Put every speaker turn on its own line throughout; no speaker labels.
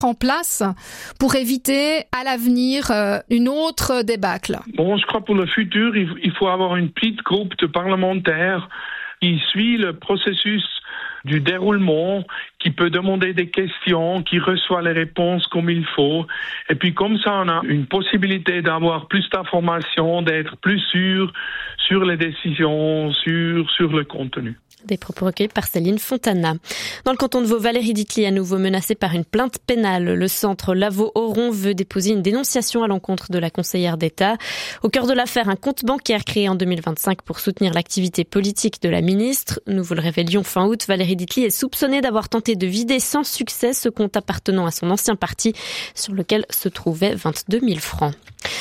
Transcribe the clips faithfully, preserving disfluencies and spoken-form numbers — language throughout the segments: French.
en place pour éviter à l'avenir euh, une autre débâcle?
Bon, je crois pour le futur, il faut avoir une petite groupe de parlementaires qui suit le processus du déroulement, qui peut demander des questions, qui reçoit les réponses comme il faut. Et puis comme ça, on a une possibilité d'avoir plus d'informations, d'être plus sûr sur les décisions, sur, sur le contenu.
Des propos recueillis par Céline Fontana. Dans le canton de Vaud, Valérie Ditli, à nouveau menacée par une plainte pénale. Le centre Lavaux-Oron veut déposer une dénonciation à l'encontre de la conseillère d'État. Au cœur de l'affaire, un compte bancaire créé en deux mille vingt-cinq pour soutenir l'activité politique de la ministre. Nous vous le révélions fin août, Valérie Ditli est soupçonnée d'avoir tenté de vider sans succès ce compte appartenant à son ancien parti, sur lequel se trouvaient vingt-deux mille francs.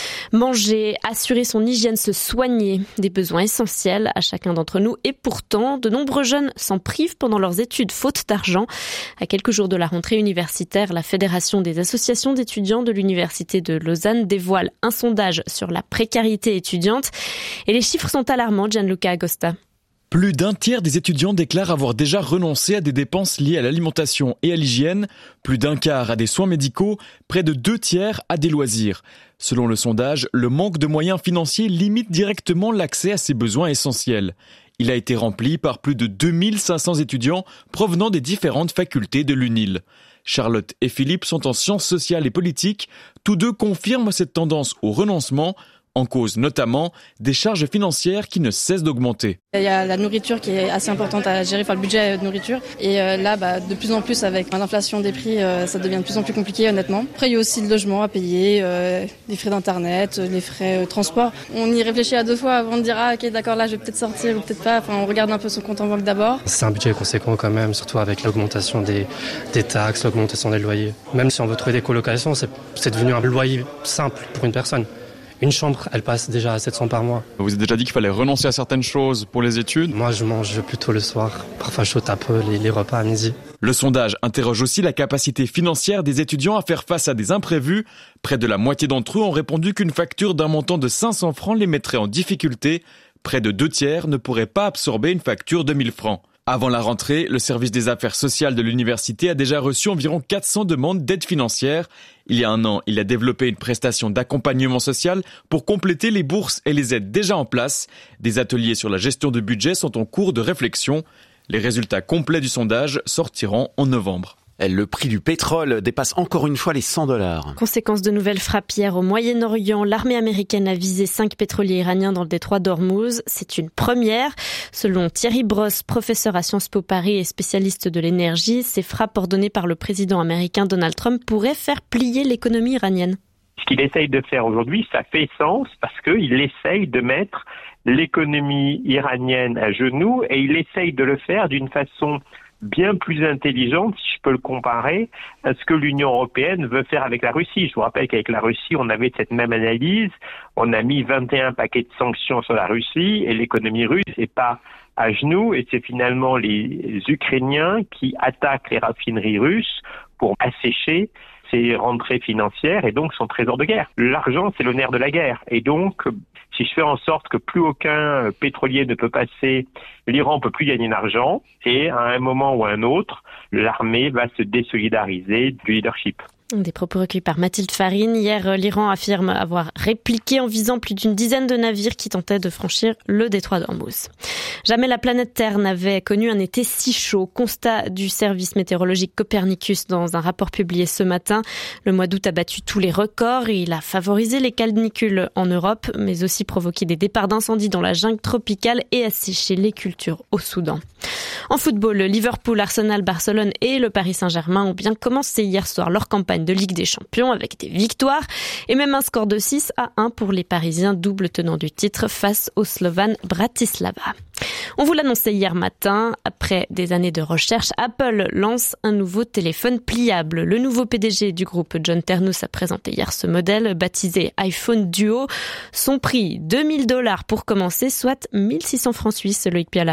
Manger, assurer son hygiène, se soigner, des besoins essentiels à chacun d'entre nous. Et pourtant, de nombreux jeunes s'en privent pendant leurs études, faute d'argent. À quelques jours de la rentrée universitaire, la Fédération des associations d'étudiants de l'Université de Lausanne dévoile un sondage sur la précarité étudiante. Et les chiffres sont alarmants, Gianluca Agosta.
Plus d'un tiers des étudiants déclarent avoir déjà renoncé à des dépenses liées à l'alimentation et à l'hygiène, plus d'un quart à des soins médicaux, près de deux tiers à des loisirs. Selon le sondage, le manque de moyens financiers limite directement l'accès à ces besoins essentiels. Il a été rempli par plus de deux mille cinq cents étudiants provenant des différentes facultés de l'U N I L. Charlotte et Philippe sont en sciences sociales et politiques. Tous deux confirment cette tendance au renoncement, en cause notamment des charges financières qui ne cessent d'augmenter.
Il y a la nourriture qui est assez importante à gérer, enfin le budget de nourriture. Et euh, là, bah, de plus en plus, avec l'inflation des prix, euh, ça devient de plus en plus compliqué, honnêtement. Après, il y a aussi le logement à payer, euh, les frais d'internet, les frais de euh, transport. On y réfléchit à deux fois avant de dire ah ok d'accord là je vais peut-être sortir ou peut-être pas. Enfin, on regarde un peu son compte en banque d'abord.
C'est un budget conséquent quand même, surtout avec l'augmentation des, des taxes, l'augmentation des loyers. Même si on veut trouver des colocations, c'est, c'est devenu un loyer simple pour une personne. Une chambre, elle passe déjà à sept cents par mois.
Vous avez déjà dit qu'il fallait renoncer à certaines choses pour les études.
Moi, je mange plutôt le soir. Parfois, je saute un peu les, les repas à midi.
Le sondage interroge aussi la capacité financière des étudiants à faire face à des imprévus. Près de la moitié d'entre eux ont répondu qu'une facture d'un montant de cinq cents francs les mettrait en difficulté. Près de deux tiers ne pourraient pas absorber une facture de mille francs. Avant la rentrée, le service des affaires sociales de l'université a déjà reçu environ quatre cents demandes d'aide financière. Il y a un an, il a développé une prestation d'accompagnement social pour compléter les bourses et les aides déjà en place. Des ateliers sur la gestion de budget sont en cours de réflexion. Les résultats complets du sondage sortiront en novembre.
Le prix du pétrole dépasse encore une fois les cent dollars.
Conséquence de nouvelles frappes hier au Moyen-Orient, l'armée américaine a visé cinq pétroliers iraniens dans le détroit d'Ormuz. C'est une première. Selon Thierry Brosse, professeur à Sciences Po Paris et spécialiste de l'énergie, ces frappes ordonnées par le président américain Donald Trump pourraient faire plier l'économie iranienne.
Ce qu'il essaye de faire aujourd'hui, ça fait sens parce qu'il essaye de mettre l'économie iranienne à genoux et il essaye de le faire d'une façon bien plus intelligente, si je peux le comparer, à ce que l'Union européenne veut faire avec la Russie. Je vous rappelle qu'avec la Russie, on avait cette même analyse. On a mis vingt et un paquets de sanctions sur la Russie et l'économie russe n'est pas à genoux. Et c'est finalement les Ukrainiens qui attaquent les raffineries russes pour assécher ses rentrées financières et donc son trésor de guerre. L'argent, c'est le nerf de la guerre. Et donc, si je fais en sorte que plus aucun pétrolier ne peut passer, l'Iran ne peut plus gagner d'argent et à un moment ou à un autre, l'armée va se désolidariser du leadership.
Des propos recueillis par Mathilde Farine. Hier, l'Iran affirme avoir répliqué en visant plus d'une dizaine de navires qui tentaient de franchir le détroit d'Ormuz. Jamais la planète Terre n'avait connu un été si chaud. Constat du service météorologique Copernicus dans un rapport publié ce matin. Le mois d'août a battu tous les records et il a favorisé les canicules en Europe, mais aussi provoqué des départs d'incendies dans la jungle tropicale et asséché les cultures au Soudan. En football, Liverpool, Arsenal, Barcelone et le Paris Saint-Germain ont bien commencé hier soir leur campagne de Ligue des Champions avec des victoires et même un score de six à un pour les Parisiens, double tenant du titre face au Slovan Bratislava. On vous l'annonçait hier matin, après des années de recherche, Apple lance un nouveau téléphone pliable. Le nouveau P D G du groupe, John Ternus, a présenté hier ce modèle baptisé iPhone Duo. Son prix, deux mille dollars pour commencer, soit mille six cents francs suisses, Loïc Piala.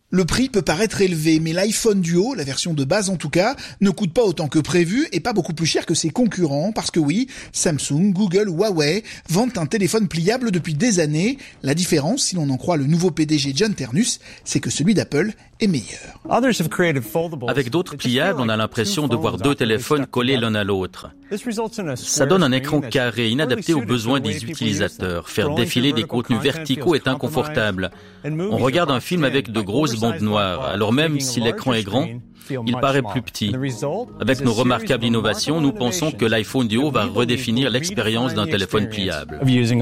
Le prix peut paraître élevé, mais l'iPhone Duo, la version de base en tout cas, ne coûte pas autant que prévu et pas beaucoup plus cher que ses concurrents parce que oui, Samsung, Google, Huawei vendent un téléphone pliable depuis des années. La différence, si l'on en croit le nouveau P D G John Ternus, c'est que celui d'Apple est meilleur.
Avec d'autres pliables, on a l'impression de voir deux téléphones collés l'un à l'autre. Ça donne un écran carré, inadapté aux besoins des utilisateurs. Faire défiler des contenus verticaux est inconfortable. On regarde un film avec de grosses bandes noires, alors même si l'écran est grand, il paraît plus petit. Avec nos remarquables innovations, nous pensons que l'iPhone Duo va redéfinir l'expérience d'un téléphone pliable.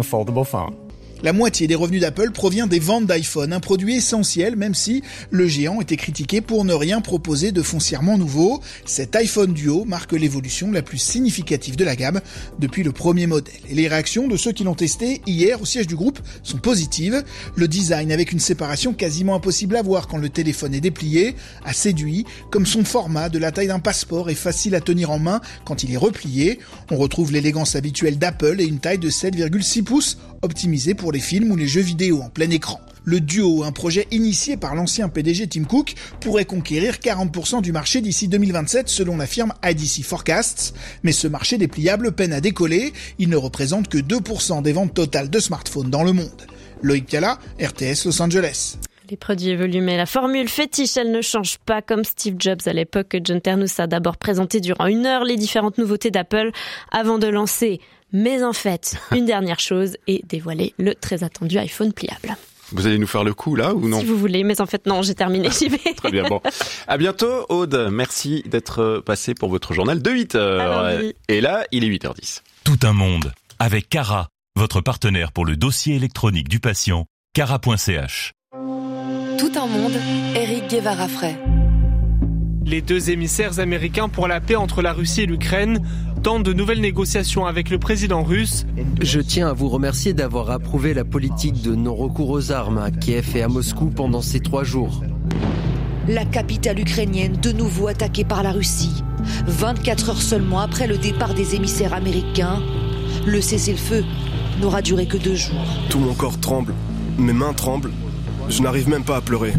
La moitié des revenus d'Apple provient des ventes d'iPhone, un produit essentiel même si le géant était critiqué pour ne rien proposer de foncièrement nouveau. Cet iPhone Duo marque l'évolution la plus significative de la gamme depuis le premier modèle. Et les réactions de ceux qui l'ont testé hier au siège du groupe sont positives. Le design avec une séparation quasiment impossible à voir quand le téléphone est déplié a séduit, comme son format de la taille d'un passeport est facile à tenir en main quand il est replié. On retrouve l'élégance habituelle d'Apple et une taille de sept virgule six pouces optimisée pour les films ou les jeux vidéo en plein écran. Le Duo, un projet initié par l'ancien P D G Tim Cook, pourrait conquérir quarante pour cent du marché d'ici deux mille vingt-sept selon la firme I D C Forecasts. Mais ce marché des pliables peine à décoller. Il ne représente que deux pour cent des ventes totales de smartphones dans le monde. Loïc Cala, R T S Los Angeles.
Les produits évoluent, mais la formule fétiche, elle ne change pas. Comme Steve Jobs à l'époque, John Ternus a d'abord présenté durant une heure les différentes nouveautés d'Apple avant de lancer, mais en fait, une dernière chose et dévoiler le très attendu iPhone pliable.
Vous allez nous faire le coup là ou non ?
Si vous voulez, mais en fait non, j'ai terminé, j'y vais.
Très bien, bon. À bientôt Aude, merci d'être passé pour votre journal de huit heures. Et là, il est huit heures dix.
Tout un monde avec Cara, votre partenaire pour le dossier électronique du patient, cara point c h.
Tout un monde, Eric Guevara-Frey.
Les deux émissaires américains pour la paix entre la Russie et l'Ukraine tentent de nouvelles négociations avec le président russe.
Je tiens à vous remercier d'avoir approuvé la politique de non-recours aux armes à Kiev et à Moscou pendant ces trois jours.
La capitale ukrainienne de nouveau attaquée par la Russie. vingt-quatre heures seulement après le départ des émissaires américains, le cessez-le-feu n'aura duré que deux jours.
Tout mon corps tremble, mes mains tremblent, je n'arrive même pas à pleurer.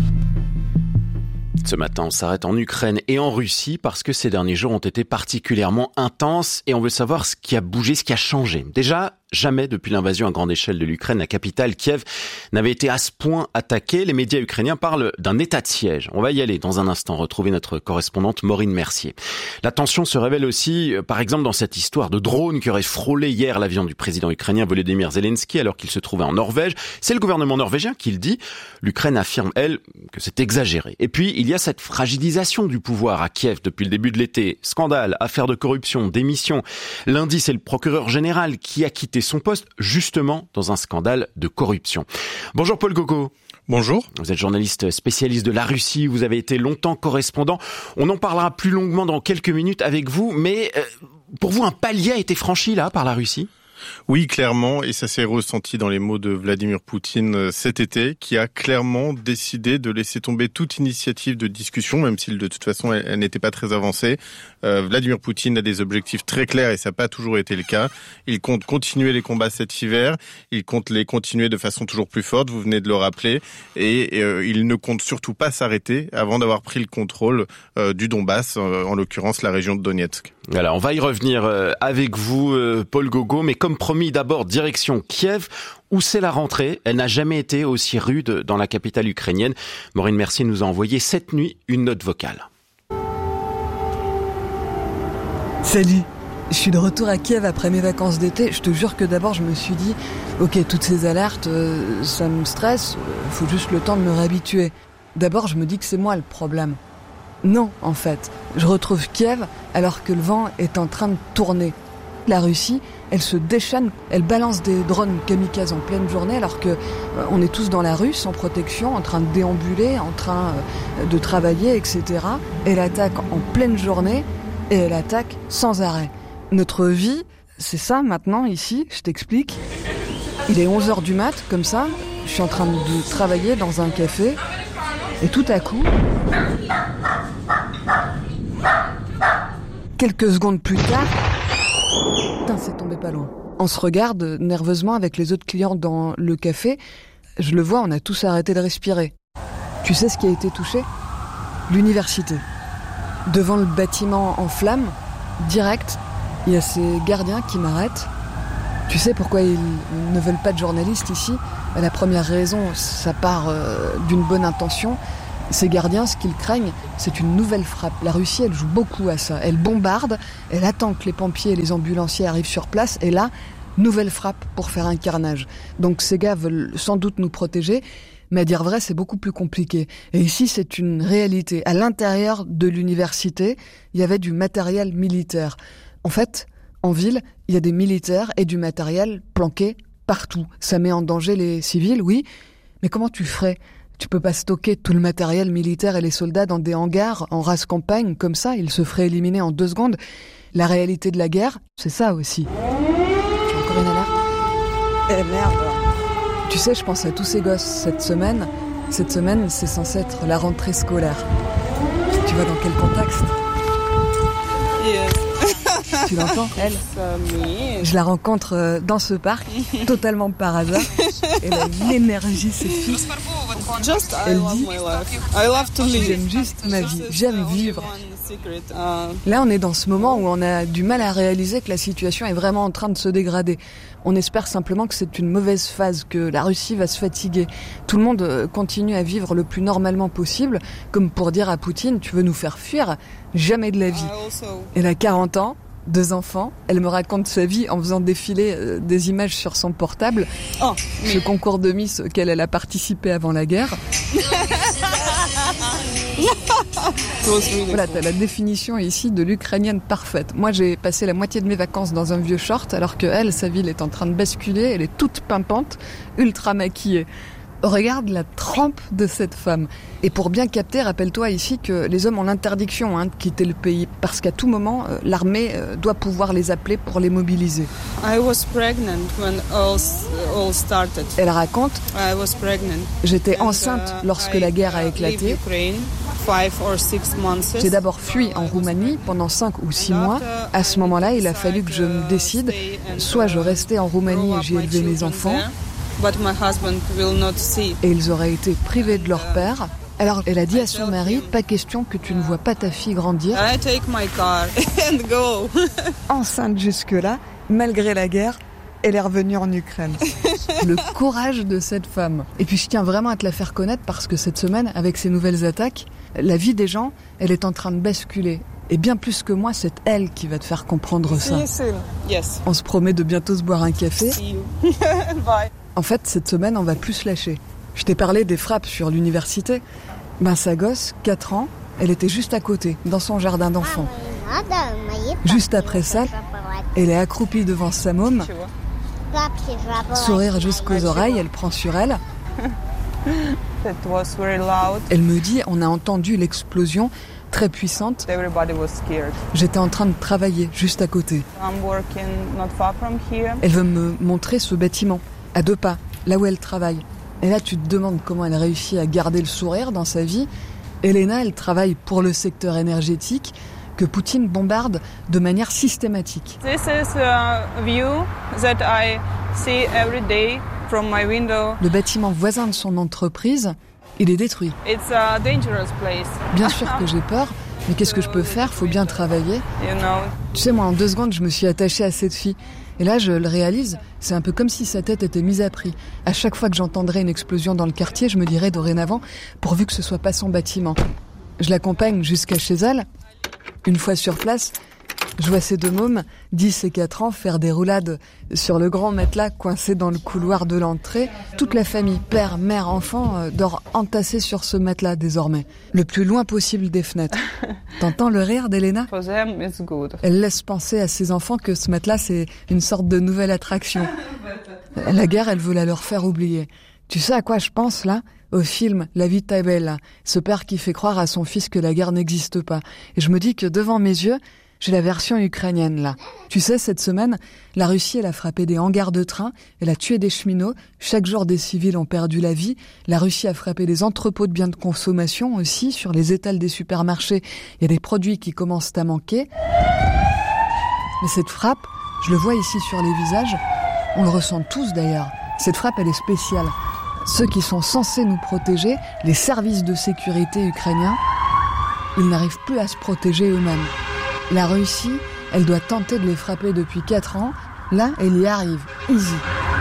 Ce matin, on s'arrête en Ukraine et en Russie parce que ces derniers jours ont été particulièrement intenses et on veut savoir ce qui a bougé, ce qui a changé. Déjà, jamais depuis l'invasion à grande échelle de l'Ukraine, la capitale, Kiev, n'avait été à ce point attaquée. Les médias ukrainiens parlent d'un état de siège. On va y aller dans un instant, retrouver notre correspondante Maureen Mercier. La tension se révèle aussi, par exemple, dans cette histoire de drone qui aurait frôlé hier l'avion du président ukrainien Volodymyr Zelensky alors qu'il se trouvait en Norvège. C'est le gouvernement norvégien qui le dit. L'Ukraine affirme, elle, que c'est exagéré. Et puis, il y a cette fragilisation du pouvoir à Kiev depuis le début de l'été. Scandale, affaire de corruption, démission. Lundi, c'est le procureur général qui a quitté son poste justement dans un scandale de corruption. Bonjour Paul Gauguin.
Bonjour.
Vous êtes journaliste spécialiste de la Russie, vous avez été longtemps correspondant. On en parlera plus longuement dans quelques minutes avec vous, mais euh, pour vous un palier a été franchi là par la Russie ?
Oui, clairement, et ça s'est ressenti dans les mots de Vladimir Poutine cet été, qui a clairement décidé de laisser tomber toute initiative de discussion, même si de toute façon elle, elle n'était pas très avancée. Euh, Vladimir Poutine a des objectifs très clairs et ça n'a pas toujours été le cas. Il compte continuer les combats cet hiver, il compte les continuer de façon toujours plus forte, vous venez de le rappeler, et euh, il ne compte surtout pas s'arrêter avant d'avoir pris le contrôle euh, du Donbass, euh, en l'occurrence la région de Donetsk.
Voilà, on va y revenir euh, avec vous, euh, Paul Gauguin, mais comme promis, d'abord direction Kiev, où c'est la rentrée. Elle n'a jamais été aussi rude dans la capitale ukrainienne. Maureen Mercier nous a envoyé cette nuit une note vocale.
Salut, je suis de retour à Kiev après mes vacances d'été. Je te jure que d'abord je me suis dit, ok, toutes ces alertes, euh, ça me stresse, euh, faut juste le temps de me réhabituer. D'abord je me dis que c'est moi le problème. Non, en fait, je retrouve Kiev alors que le vent est en train de tourner. La Russie, elle se déchaîne, elle balance des drones kamikazes en pleine journée alors que euh, on est tous dans la rue sans protection, en train de déambuler, en train euh, de travailler, et cetera. Elle attaque en pleine journée et elle attaque sans arrêt. Notre vie, c'est ça maintenant ici, je t'explique. Il est onze heures du mat, comme ça, je suis en train de travailler dans un café et tout à coup... Quelques secondes plus tard... Putain, c'est tombé pas loin. On se regarde nerveusement avec les autres clients dans le café. Je le vois, on a tous arrêté de respirer. Tu sais ce qui a été touché ? L'université. Devant le bâtiment en flammes, direct, il y a ces gardiens qui m'arrêtent. Tu sais pourquoi ils ne veulent pas de journalistes ici ? La première raison, ça part euh, d'une bonne intention. Ces gardiens, ce qu'ils craignent, c'est une nouvelle frappe. La Russie, elle joue beaucoup à ça. Elle bombarde, elle attend que les pompiers et les ambulanciers arrivent sur place, et là, nouvelle frappe pour faire un carnage. Donc ces gars veulent sans doute nous protéger, mais à dire vrai, c'est beaucoup plus compliqué. Et ici, c'est une réalité. À l'intérieur de l'université, il y avait du matériel militaire. En fait, en ville, il y a des militaires et du matériel planqués partout. Ça met en danger les civils, oui, mais comment tu ferais ? Tu peux pas stocker tout le matériel militaire et les soldats dans des hangars en race campagne, comme ça, ils se feraient éliminer en deux secondes. La réalité de la guerre, c'est ça aussi. Tu as encore une alerte ? Eh merde ! Tu sais, je pense à tous ces gosses cette semaine. Cette semaine, c'est censé être la rentrée scolaire. Tu vois dans quel contexte ? Yes. Tu l'entends, elle ? Je la rencontre dans ce parc, totalement par hasard. Elle a une énergie, cette fille. Elle dit « J'aime juste ma vie, j'aime vivre ». Là, on est dans ce moment où on a du mal à réaliser que la situation est vraiment en train de se dégrader. On espère simplement que c'est une mauvaise phase, que la Russie va se fatiguer. Tout le monde continue à vivre le plus normalement possible, comme pour dire à Poutine « Tu veux nous faire fuir ? Jamais de la vie ». Elle a quarante ans, deux enfants. Elle me raconte sa vie en faisant défiler euh, des images sur son portable. Oh, mais... Ce concours de Miss auquel elle a participé avant la guerre. Voilà, t'as la définition ici de l'ukrainienne parfaite. Moi, j'ai passé la moitié de mes vacances dans un vieux short, alors que elle, sa ville est en train de basculer. Elle est toute pimpante, ultra maquillée. Regarde la trempe de cette femme. Et pour bien capter, rappelle-toi ici que les hommes ont l'interdiction hein, de quitter le pays, parce qu'à tout moment, euh, l'armée euh, doit pouvoir les appeler pour les mobiliser. I was pregnant when all, all started. Elle raconte I was pregnant. J'étais And, enceinte lorsque I, la guerre a éclaté. Ukraine, five or six months. J'ai d'abord fui en Roumanie pendant cinq ou six mois. À ce moment-là, il a fallu que je me décide. Soit je restais en Roumanie et j'y élevais mes enfants, But my husband will not see. Et ils auraient été privés de leur père. Alors elle a dit à son mari, pas question que tu ne vois pas ta fille grandir. I take my car and go. Enceinte jusque-là, malgré la guerre, elle est revenue en Ukraine. Le courage de cette femme. Et puis je tiens vraiment à te la faire connaître parce que cette semaine, avec ces nouvelles attaques, la vie des gens, elle est en train de basculer. Et bien plus que moi, c'est elle qui va te faire comprendre ça. Yes. On se promet de bientôt se boire un café. Bye. En fait, cette semaine, on va plus se lâcher. Je t'ai parlé des frappes sur l'université. Ben, sa gosse, quatre ans, elle était juste à côté, dans son jardin d'enfants. Juste après ça, elle est accroupie devant sa môme. Sourire jusqu'aux oreilles, elle prend sur elle. Elle me dit, on a entendu l'explosion très puissante. J'étais en train de travailler juste à côté. Elle veut me montrer ce bâtiment. À deux pas, là où elle travaille. Et là, tu te demandes comment elle réussit à garder le sourire dans sa vie. Elena, elle travaille pour le secteur énergétique que Poutine bombarde de manière systématique. This is a view that I see every day from my window. Le bâtiment voisin de son entreprise, il est détruit. It's a dangerous place. Bien sûr que j'ai peur, mais qu'est-ce que je peux faire ? Faut bien travailler. You know. Tu sais, moi, en deux secondes, je me suis attachée à cette fille. Et là, je le réalise, c'est un peu comme si sa tête était mise à prix. À chaque fois que j'entendrais une explosion dans le quartier, je me dirais dorénavant, pourvu que ce soit pas son bâtiment. Je l'accompagne jusqu'à chez elle. Une fois sur place, je vois ces deux mômes, dix et quatre ans, faire des roulades sur le grand matelas coincé dans le couloir de l'entrée. Toute la famille, père, mère, enfant, euh, dort entassée sur ce matelas désormais, le plus loin possible des fenêtres. T'entends le rire d'Elena ? Elle laisse penser à ses enfants que ce matelas, c'est une sorte de nouvelle attraction. La guerre, elle veut la leur faire oublier. Tu sais à quoi je pense, là ? Au film La Vita è Bella, ce père qui fait croire à son fils que la guerre n'existe pas. Et je me dis que devant mes yeux, j'ai la version ukrainienne, là. Tu sais, cette semaine, la Russie, elle a frappé des hangars de train, elle a tué des cheminots, chaque jour des civils ont perdu la vie. La Russie a frappé des entrepôts de biens de consommation aussi, sur les étals des supermarchés. Il y a des produits qui commencent à manquer. Mais cette frappe, je le vois ici sur les visages, on le ressent tous d'ailleurs. Cette frappe, elle est spéciale. ceux qui sont censés nous protéger, les services de sécurité ukrainiens, ils n'arrivent plus à se protéger eux-mêmes. La Russie, elle doit tenter de les frapper depuis quatre ans. Là, elle y arrive. Easy.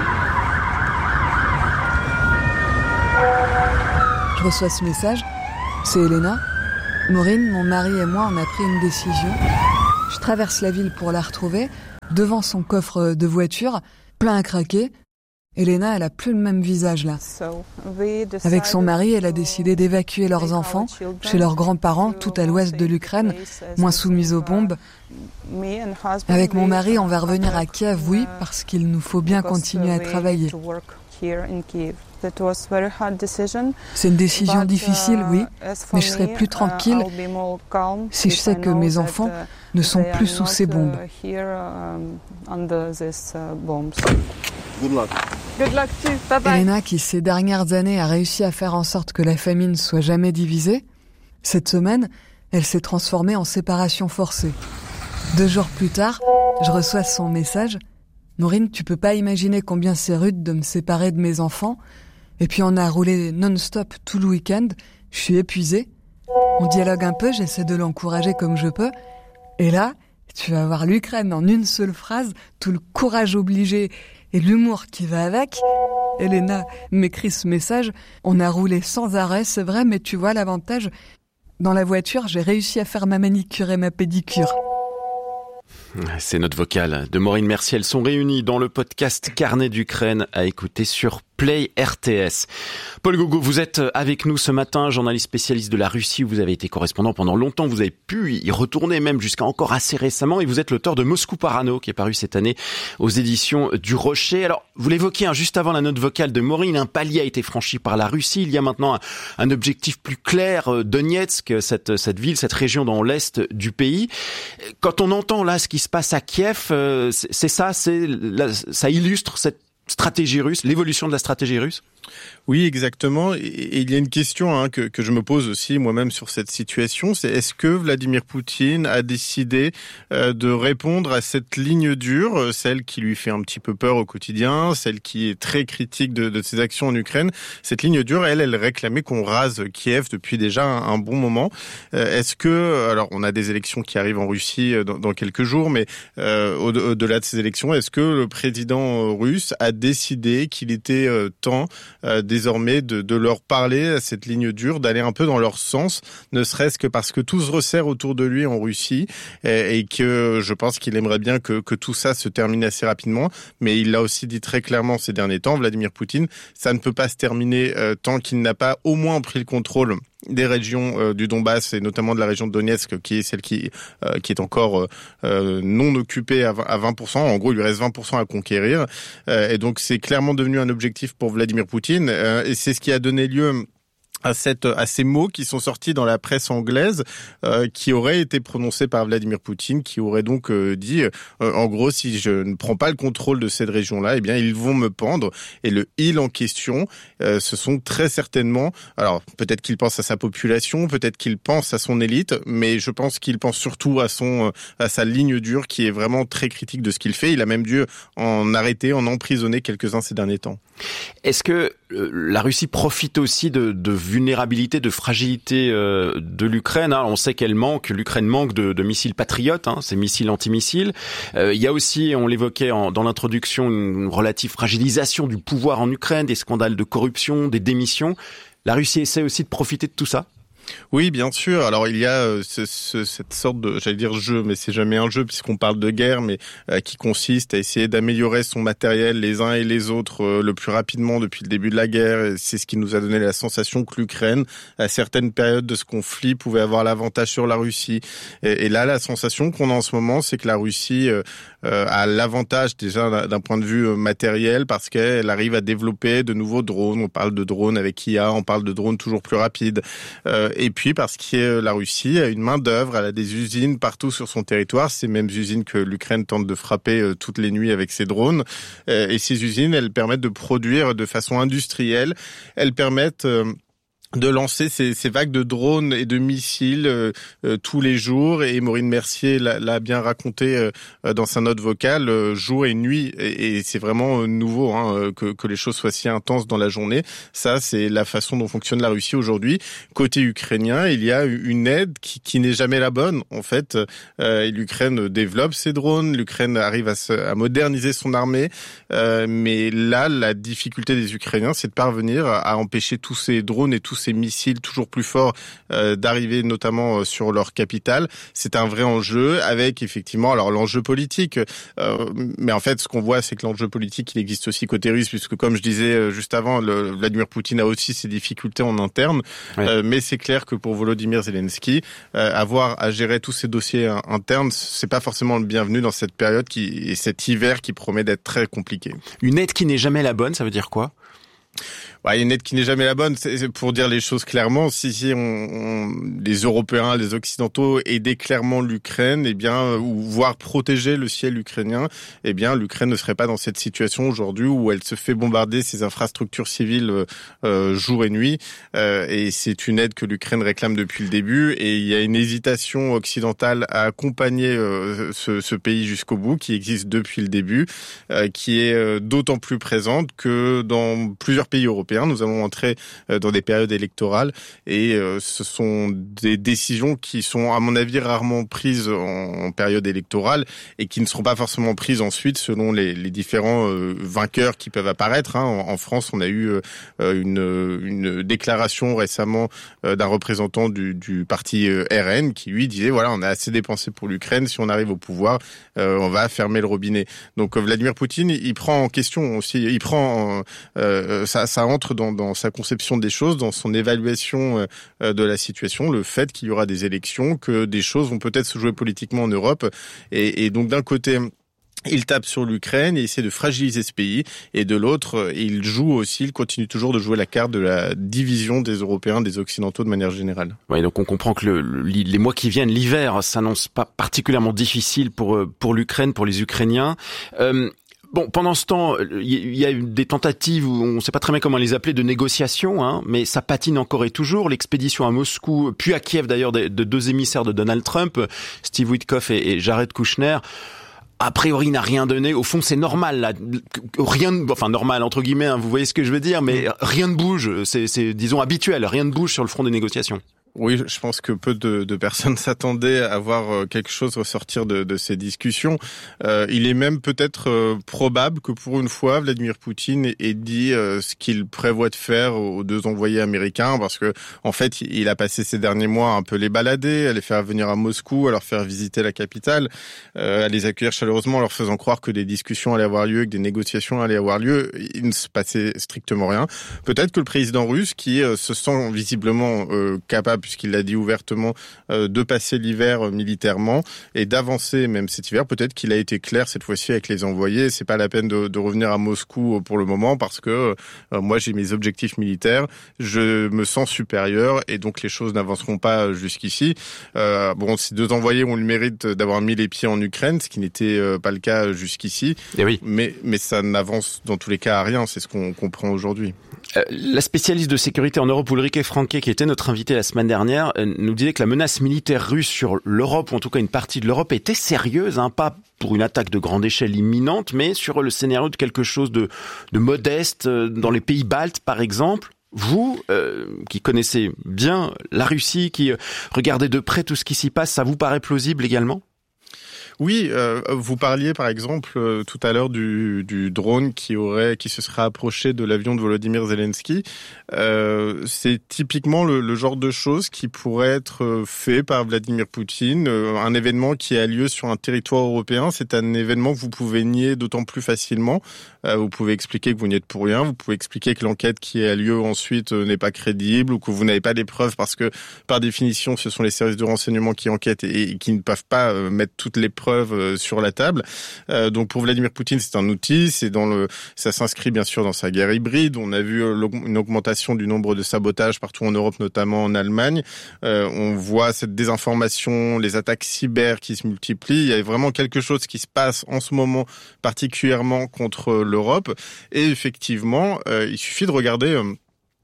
Je reçois ce message. C'est Elena. Maureen, mon mari et moi, on a pris une décision. Je traverse la ville pour la retrouver. Devant son coffre de voiture, plein à craquer. Elena, elle a plus le même visage là. Avec son mari, elle a décidé d'évacuer leurs enfants chez leurs grands-parents, tout à l'ouest de l'Ukraine, moins soumis aux bombes. Avec mon mari, on va revenir à Kiev, oui, parce qu'il nous faut bien continuer à travailler. C'est une décision difficile, oui, mais je serai plus tranquille si je sais que mes enfants ne sont plus sous ces bombes.
Good luck.
Good luck too. Bye bye. Elena, qui ces dernières années a réussi à faire en sorte que la famille ne soit jamais divisée, cette semaine, elle s'est transformée en séparation forcée. Deux jours plus tard, je reçois son message. Maureen, tu peux pas imaginer combien c'est rude de me séparer de mes enfants. Et puis on a roulé non-stop tout le week-end. Je suis épuisée. On dialogue un peu, j'essaie de l'encourager comme je peux. Et là, tu vas voir l'Ukraine en une seule phrase, tout le courage obligé et l'humour qui va avec. Elena m'écrit ce message. On a roulé sans arrêt, c'est vrai, mais tu vois l'avantage. Dans la voiture, j'ai réussi à faire ma manicure et ma pédicure.
Ces notes vocales de Maureen Mercier, elles sont réunies dans le podcast Carnet d'Ukraine à écouter sur Play R T S. Paul Gogo, vous êtes avec nous ce matin, journaliste spécialiste de la Russie. Vous avez été correspondant pendant longtemps. Vous avez pu y retourner même jusqu'à encore assez récemment. Et vous êtes l'auteur de Moscou Parano, qui est paru cette année aux éditions du Rocher. Alors, vous l'évoquiez hein, juste avant la note vocale de Maureen, un palier a été franchi par la Russie. Il y a maintenant un, un objectif plus clair. Donetsk, cette, cette ville, cette région dans l'est du pays. Quand on entend là ce qui se passe à Kiev, euh, c'est, c'est ça, c'est, là, ça illustre cette stratégie russe, l'évolution de la stratégie russe?
Oui, exactement. Et il y a une question hein, que, que je me pose aussi moi-même sur cette situation, c'est est-ce que Vladimir Poutine a décidé euh, de répondre à cette ligne dure, celle qui lui fait un petit peu peur au quotidien, celle qui est très critique de, de ses actions en Ukraine. Cette ligne dure, elle, elle réclamait qu'on rase Kiev depuis déjà un, un bon moment. Euh, est-ce que, alors on a des élections qui arrivent en Russie dans, dans quelques jours, mais euh, au, au-delà de ces élections, est-ce que le président russe a décidé qu'il était euh, temps euh, désormais de, de leur parler à cette ligne dure, d'aller un peu dans leur sens, ne serait-ce que parce que tout se resserre autour de lui en Russie et, et que je pense qu'il aimerait bien que, que tout ça se termine assez rapidement. Mais il l'a aussi dit très clairement ces derniers temps, Vladimir Poutine, ça ne peut pas se terminer euh, tant qu'il n'a pas au moins pris le contrôle des régions euh, du Donbass et notamment de la région de Donetsk qui est celle qui euh, qui est encore euh, non occupée à vingt pour cent. En gros, il lui reste vingt pour cent à conquérir euh, et donc c'est clairement devenu un objectif pour Vladimir Poutine euh, et c'est ce qui a donné lieu à, cette, à ces mots qui sont sortis dans la presse anglaise, euh, qui auraient été prononcés par Vladimir Poutine, qui aurait donc euh, dit, euh, en gros, si je ne prends pas le contrôle de cette région-là, eh bien, ils vont me pendre. Et le « il » en question, euh, ce sont très certainement, alors peut-être qu'il pense à sa population, peut-être qu'il pense à son élite, mais je pense qu'il pense surtout à son, à sa ligne dure, qui est vraiment très critique de ce qu'il fait. Il a même dû en arrêter, en emprisonner quelques-uns ces derniers temps.
Est-ce que euh, la Russie profite aussi de, de vulnérabilité, de fragilité euh, de l'Ukraine hein? On sait qu'elle manque, l'Ukraine manque de, de missiles patriotes, hein, ces missiles antimissiles. Euh, il y a aussi, on l'évoquait en, dans l'introduction, une relative fragilisation du pouvoir en Ukraine, des scandales de corruption, des démissions. La Russie essaie aussi de profiter de tout ça?
Oui, bien sûr. Alors il y a euh, ce, ce, cette sorte de, j'allais dire jeu, mais c'est jamais un jeu puisqu'on parle de guerre, mais euh, qui consiste à essayer d'améliorer son matériel les uns et les autres euh, le plus rapidement depuis le début de la guerre. Et c'est ce qui nous a donné la sensation que l'Ukraine, à certaines périodes de ce conflit, pouvait avoir l'avantage sur la Russie. Et, et là, la sensation qu'on a en ce moment, c'est que la Russie euh, euh, a l'avantage déjà d'un, d'un point de vue euh, matériel parce qu'elle arrive à développer de nouveaux drones. On parle de drones avec I A, on parle de drones toujours plus rapides. Euh, Et puis parce que la Russie a une main d'œuvre, elle a des usines partout sur son territoire, ces mêmes usines que l'Ukraine tente de frapper toutes les nuits avec ses drones. Et ces usines, elles permettent de produire de façon industrielle, elles permettent de lancer ces, ces vagues de drones et de missiles euh, euh, tous les jours. Et Maureen Mercier l'a, l'a bien raconté euh, dans sa note vocale, euh, jour et nuit. Et, et c'est vraiment euh, nouveau hein, que, que les choses soient si intenses dans la journée. Ça, c'est la façon dont fonctionne la Russie aujourd'hui. Côté ukrainien, il y a une aide qui, qui n'est jamais la bonne. En fait, euh, l'Ukraine développe ses drones, l'Ukraine arrive à, se, à moderniser son armée. Euh, mais là, la difficulté des Ukrainiens, c'est de parvenir à empêcher tous ces drones et tous ces missiles toujours plus forts euh, d'arriver notamment euh, sur leur capitale. C'est un vrai enjeu avec effectivement alors l'enjeu politique. Euh, mais en fait, ce qu'on voit, c'est que l'enjeu politique, il existe aussi côté russe, puisque comme je disais euh, juste avant, le, Vladimir Poutine a aussi ses difficultés en interne. Ouais. Euh, mais c'est clair que pour Volodymyr Zelensky, euh, avoir à gérer tous ces dossiers euh, internes, c'est pas forcément le bienvenu dans cette période qui et cet hiver qui promet d'être très compliqué.
Une aide qui n'est jamais la bonne, ça veut dire quoi ?
Ouais, une aide qui n'est jamais la bonne. C'est pour dire les choses clairement. Si, si on, on, les Européens, les Occidentaux aidaient clairement l'Ukraine, eh bien, ou voire protéger le ciel ukrainien, eh bien, l'Ukraine ne serait pas dans cette situation aujourd'hui où elle se fait bombarder ses infrastructures civiles euh, jour et nuit. Euh, et c'est une aide que l'Ukraine réclame depuis le début. Et il y a une hésitation occidentale à accompagner euh, ce, ce pays jusqu'au bout, qui existe depuis le début, euh, qui est euh, d'autant plus présente que dans plusieurs pays européens, nous allons entrer dans des périodes électorales et ce sont des décisions qui sont, à mon avis, rarement prises en période électorale et qui ne seront pas forcément prises ensuite selon les, les différents vainqueurs qui peuvent apparaître. En France, on a eu une, une déclaration récemment d'un représentant du, du parti R N qui, lui, disait voilà, on a assez dépensé pour l'Ukraine, si on arrive au pouvoir, on va fermer le robinet. Donc Vladimir Poutine, il prend en question aussi, il prend euh, ça, ça entre dans, dans sa conception des choses, dans son évaluation euh, de la situation, le fait qu'il y aura des élections, que des choses vont peut-être se jouer politiquement en Europe. Et, et donc d'un côté, il tape sur l'Ukraine et essaie de fragiliser ce pays. Et de l'autre, il joue aussi, il continue toujours de jouer la carte de la division des Européens, des Occidentaux de manière générale.
Oui, donc on comprend que le, le, les mois qui viennent, l'hiver, s'annonce pas particulièrement difficile pour, pour l'Ukraine, pour les Ukrainiens. Euh, Bon, pendant ce temps, il y a eu des tentatives, où on ne sait pas très bien comment les appeler, de négociations, hein, mais ça patine encore et toujours. L'expédition à Moscou, puis à Kiev d'ailleurs, de, de deux émissaires de Donald Trump, Steve Witkoff et, et Jared Kushner, a priori n'a rien donné. Au fond, c'est normal, là. Rien, enfin normal entre guillemets, hein, vous voyez ce que je veux dire, mais rien ne bouge. C'est, c'est disons habituel, rien ne bouge sur le front des négociations.
Oui, je pense que peu de, de personnes s'attendaient à voir quelque chose ressortir de, de ces discussions. Euh, il est même peut-être euh, probable que pour une fois, Vladimir Poutine ait dit euh, ce qu'il prévoit de faire aux deux envoyés américains, parce que en fait, il a passé ces derniers mois un peu les balader, à les faire venir à Moscou, à leur faire visiter la capitale, euh, à les accueillir chaleureusement, en leur faisant croire que des discussions allaient avoir lieu, que des négociations allaient avoir lieu. Il ne se passait strictement rien. Peut-être que le président russe, qui euh, se sent visiblement euh, capable, puisqu'il l'a dit ouvertement, euh, de passer l'hiver euh, militairement et d'avancer même cet hiver. Peut-être qu'il a été clair cette fois-ci avec les envoyés. C'est pas la peine de, de revenir à Moscou pour le moment parce que euh, moi j'ai mes objectifs militaires, je me sens supérieur et donc les choses n'avanceront pas jusqu'ici. Euh, bon, ces deux envoyés ont le mérite d'avoir mis les pieds en Ukraine, ce qui n'était euh, pas le cas jusqu'ici.
Et oui.
Mais, mais ça n'avance dans tous les cas à rien. C'est ce qu'on comprend aujourd'hui.
Euh, la spécialiste de sécurité en Europe, Ulrike Franke, qui était notre invitée la semaine dernière, euh, nous disait que la menace militaire russe sur l'Europe, ou en tout cas une partie de l'Europe, était sérieuse, hein, pas pour une attaque de grande échelle imminente, mais sur le scénario de quelque chose de, de modeste euh, dans les pays baltes, par exemple. Vous, euh, qui connaissez bien la Russie, qui euh, regardez de près tout ce qui s'y passe, ça vous paraît plausible également ?
Oui, euh, vous parliez par exemple euh, tout à l'heure du, du drone qui aurait, qui se serait approché de l'avion de Volodymyr Zelensky. Euh, c'est typiquement le, le genre de choses qui pourrait être fait par Vladimir Poutine. Euh, un événement qui a lieu sur un territoire européen, c'est un événement que vous pouvez nier d'autant plus facilement. Euh, vous pouvez expliquer que vous n'y êtes pour rien. Vous pouvez expliquer que l'enquête qui a lieu ensuite euh, n'est pas crédible ou que vous n'avez pas des preuves parce que par définition, ce sont les services de renseignement qui enquêtent et, et qui ne peuvent pas euh, mettre toutes les preuves sur la table. Euh, donc pour Vladimir Poutine, c'est un outil, c'est dans le, ça s'inscrit bien sûr dans sa guerre hybride. On a vu une augmentation du nombre de sabotages partout en Europe, notamment en Allemagne. Euh, on voit cette désinformation, les attaques cyber qui se multiplient. Il y a vraiment quelque chose qui se passe en ce moment, particulièrement contre l'Europe. Et effectivement, euh, il suffit de regarder. Euh,